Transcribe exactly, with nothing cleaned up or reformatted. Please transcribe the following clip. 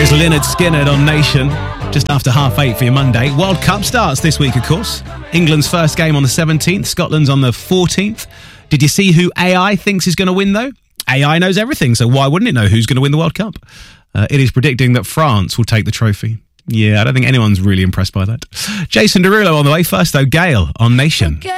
was Lynyrd Skynyrd on Nation, just after half eight for your Monday. World Cup starts this week, of course. England's first game on the seventeenth, Scotland's on the fourteenth. Did you see who A I thinks is going to win, though? A I knows everything, so why wouldn't it know who's going to win the World Cup? Uh, it is predicting that France will take the trophy. Yeah, I don't think anyone's really impressed by that. Jason Derulo on the way. First, though, Gale on Nation.